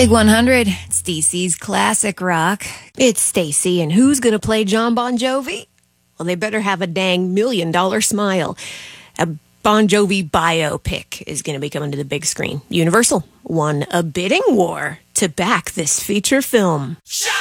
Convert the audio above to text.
Big 100, it's DC's classic rock. It's Stacy, and who's gonna play John Bon Jovi? Well, they better have a dang $1 million smile. A Bon Jovi biopic is gonna be coming to the big screen. Universal won a bidding war to back this feature film.